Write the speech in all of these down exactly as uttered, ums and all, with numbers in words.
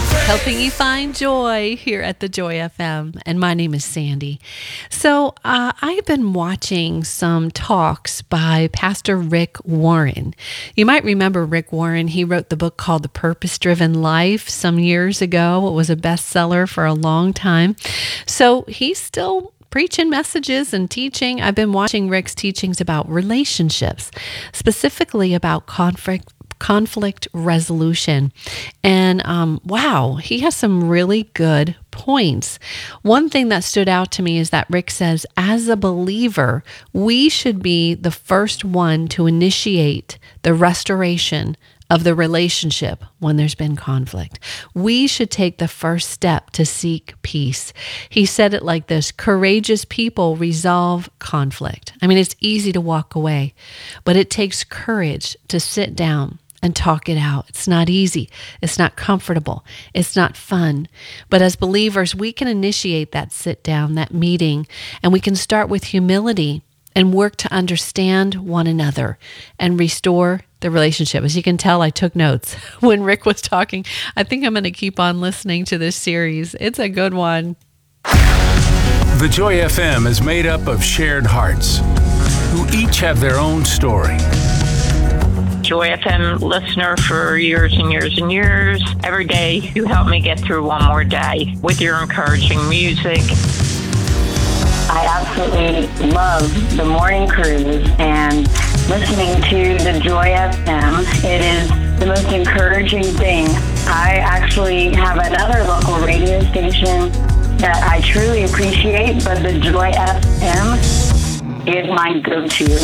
Helping you find joy here at the Joy F M. And my name is Sandy. So uh, I've been watching some talks by Pastor Rick Warren. You might remember Rick Warren. He wrote the book called The Purpose-Driven Life some years ago. It was a bestseller for a long time. So he's still preaching messages and teaching. I've been watching Rick's teachings about relationships, specifically about conflict conflict resolution. And um, wow, he has some really good points. One thing that stood out to me is that Rick says, as a believer, we should be the first one to initiate the restoration of the relationship when there's been conflict. We should take the first step to seek peace. He said it like this: courageous people resolve conflict. I mean, it's easy to walk away, but it takes courage to sit down and talk it out. It's not easy. It's not comfortable. It's not fun. But as believers, we can initiate that sit down, that meeting, and we can start with humility and work to understand one another and restore the relationship. As you can tell, I took notes when Rick was talking. I think I'm going to keep on listening to this series. It's a good one. The Joy F M is made up of shared hearts who each have their own story. Joy F M listener for years and years and years. Every day you help me get through one more day with your encouraging music. I absolutely love the morning cruise and listening to the Joy F M. It is the most encouraging thing. I actually have another local radio station that I truly appreciate, but the Joy F M is my go-to.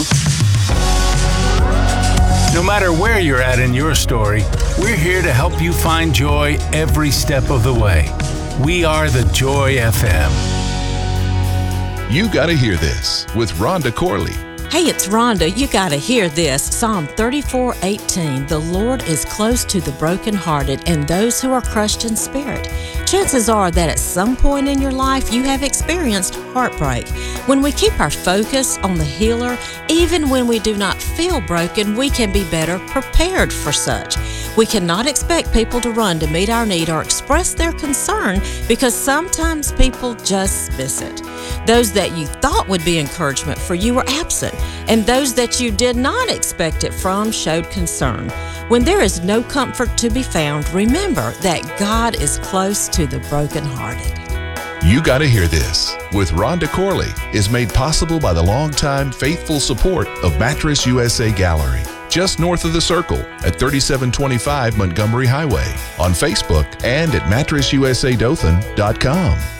No matter where you're at in your story, we're here to help you find joy every step of the way. We are the Joy F M. You Gotta Hear This with Rhonda Corley. Hey, it's Rhonda. You gotta hear this. Psalm thirty-four eighteen. The Lord is close to the brokenhearted and those who are crushed in spirit. Chances are that at some point in your life you have experienced heartbreak. When we keep our focus on the healer, even when we do not feel broken, we can be better prepared for such. We cannot expect people to run to meet our need or express their concern because sometimes people just miss it. Those that you thought would be encouragement for you were absent, and those that you did not expect it from showed concern. When there is no comfort to be found, remember that God is close to the brokenhearted. You Gotta Hear This with Rhonda Corley is made possible by the longtime faithful support of Mattress U S A Gallery, just north of the Circle at thirty-seven twenty-five Montgomery Highway, on Facebook and at mattress u s a dothan dot com.